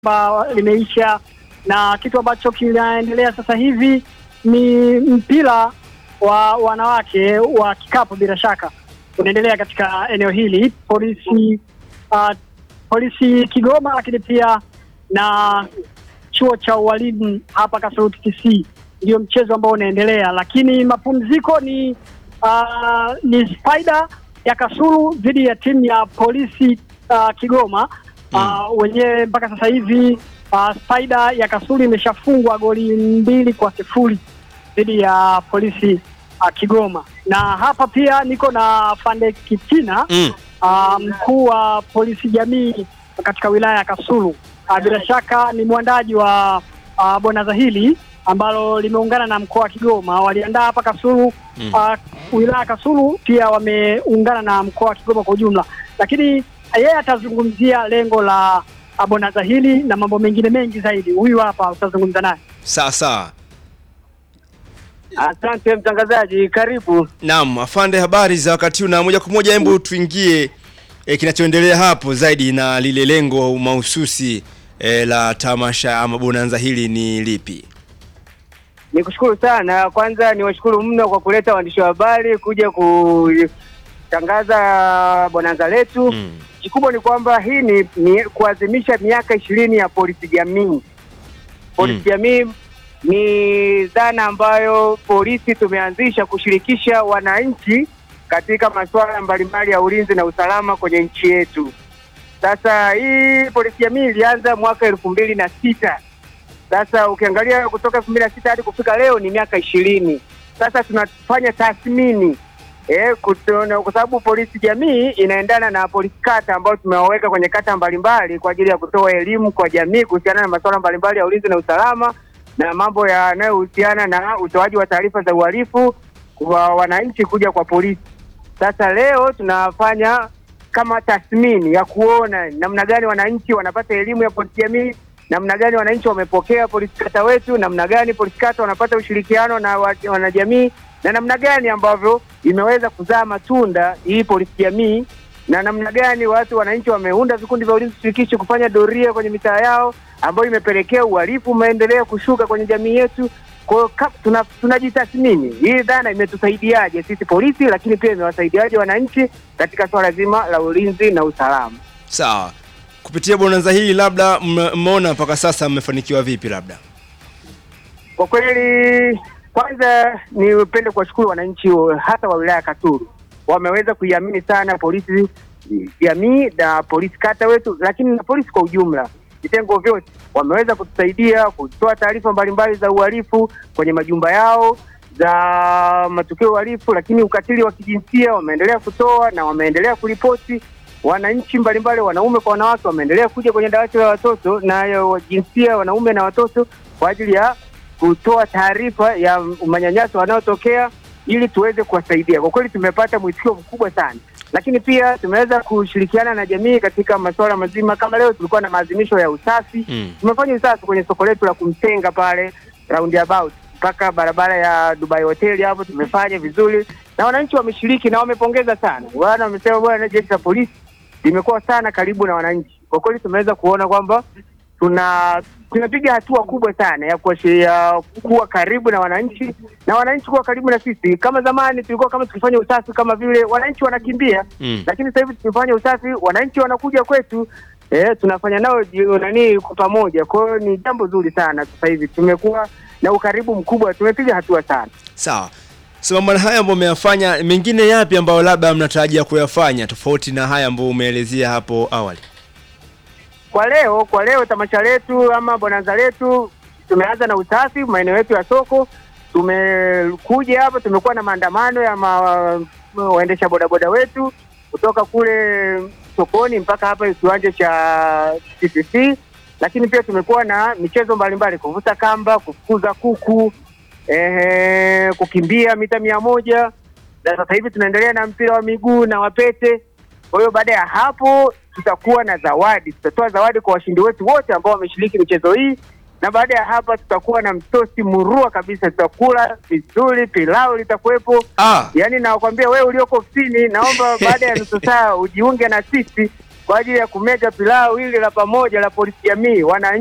limeisha, na kitu ambacho kinaendelea sasa hivi ni mpira wa wanawake wa kikapu. Bila shaka unaendelea katika eneo hili, polisi Kigoma, lakini pia na chuo cha ualimu hapa Kasulu TTC, ndio mchezo ambao unaendelea. Lakini mapumziko ni Spider ya Kasulu dhidi ya timu ya polisi Kigoma. Wenyewe mpaka sasa hivi Spider ya Kasulu imeshafungwa goli 2-0 dhidi ya polisi Kigoma. Na hapa pia niko na Fande Kitina, mkuu wa polisi jamii katika wilaya ya Kasulu. Bila shaka ni mwandaji wa bonanza hili ambalo limeungana na mkoa wa Kigoma. Waliandaa hapa Kasulu, wilaya ya Kasulu pia wameungana na mkoa wa Kigoma kwa ujumla. Lakini yeye atazungumzia lengo la bonanza hili na mambo mengine mengi zaidi. Huyu hapa utazungumza naye. Sawa. Asante mtangazaji, karibu. Naam, afande, habari za wakati huu, na moja kwa moja hebu tuingie kinachoendelea hapo zaidi na lile lengo mahususi la tamasha ama bonanza hili ni lipi? Nikushukuru sana. Kwanza niwashukuru mno kwa kuleta waandishi wa habari kuja kutangaza bonanza letu. Kikubwa ni kwamba hii ni kuadhimisha miaka 20 ya polisi jamii. Polisi jamii ni dhana ambayo polisi tumeanzisha kushirikisha wananchi katika masuala mbalimbali ya ulinzi na usalama kwenye nchi yetu. Sasa hii polisi jamii ilianza mwaka 2006. Sasa ukiangalia kutoka 2006 hadi kufika leo ni miaka 20. Sasa tunafanya tathmini kwa sababu polisi jamii inaendana na polisi kata ambao tumewaweka kwenye kata mbalimbali kwa ajili ya kutoa elimu kwa jamii kuhusiana na masuala mbalimbali ya ulinzi na usalama na mambo yanayohusiana na utoaji wa taarifa za uhalifu kwa wananchi kuja kwa polisi. Sasa leo tunafanya kama tathmini ya kuona namna gani wananchi wanapata elimu ya polisi jamii, namna gani wananchi wamepokea polisi kata wetu, namna gani polisi kata wanapata ushirikiano na wanajamii, na namna gani ambavyo imeweza kuzaa matunda hii polisi jamii, na namna gani wananchi wameunda vikundi vya ulinzi shirikishi kufanya doria kwenye mitaa yao, ambayo imepelekea uhalifu umeendelea kushuka kwenye jamii yetu. Kwa tunajitathmini hii dhana imetusaidiaje sisi polisi, lakini pia imewasaidiaje wananchi katika swala zima la ulinzi na usalama. Sawa. Kupitia bonanza hili labda mmeona mpaka sasa mmefanikiwa vipi labda? Kwa kweli kwanza nipende kuwashukuru wananchi hata wa wilaya Kasulu. Wameweza kuiamini sana polisi jamii na polisi kata wetu, lakini na polisi kwa ujumla. Vitengo vyote wameweza kutusaidia kutoa taarifa mbalimbali za uhalifu kwenye majumba yao za matukio ya uhalifu, lakini ukatili wa kijinsia wameendelea kutoa na wameendelea kuripoti. Wananchi mbalimbali wanaume kwa wanawake wameendelea kuja kwenye dawati la watoto na jinsia wanaume na watoto kwa ajili ya kutoa taarifa ya manyanyaso yanayotokea ili tuweze kuwasaidia. Kwa kweli tumepata mwitikio mkubwa sana. Lakini pia tumeweza kushirikiana na jamii katika masuala mazima. Kama leo tulikuwa na maadhimisho ya usafi. Tumefanya usafi kwenye soko letu la Kumtenga pale roundabout mpaka barabara ya Dubai Hotel hapo, tumefanya vizuri na wananchi wameshiriki na wamepongeza sana. Wamesema bwana, jeshi la polisi limekuwa sana karibu na wananchi. Kwa kweli tumeweza kuona kwamba tunapiga hatua kubwa sana ya kuwa karibu na wananchi na wananchi kuwa karibu na sisi. Kama zamani tulikuwa kama tukifanya usafi kama vile wananchi wanakimbia, lakini sasa hivi tukifanya usafi wananchi wanakuja kwetu, tunafanya nao kwa pamoja. Kwa hiyo ni jambo zuri sana. Sasa hivi tumekuwa na ukaribu mkubwa, tumepiga hatua sana. Sawa. Mambo haya ambayo umeyafanya, mengine yapi ambayo labda mnatarajia kuyafanya tofauti na haya ambayo umeelezea hapo awali? Kwa leo tamasha letu ama bonanza letu tumeanza na usafi maeneo yetu ya soko. Tumekuja hapa, tumekuwa na maandamano ya waendesha bodaboda wetu kutoka kule sokoni mpaka hapa kiwanja cha TTC. Lakini pia tumekuwa na michezo mbalimbali, kuvuta kamba, kufukuza kuku, kukimbia mita 100. Na sasa hivi tunaendelea na mpira wa miguu na wapete. Kwa hiyo baada ya hapo tutakuwa na zawadi. Tutatoa zawadi kwa washindi wetu wote ambao wameshiriki michezo hii. Na baada ya hapa tutakuwa na mtosi murua kabisa, tutakula vizuri, pilau litakuwepo. Yaani nakwambia wewe ulioko ofisini, naomba baada ya nusu saa ujiunge na sisi kwa ajili ya kumega pilau hili la pamoja la polisi jamii.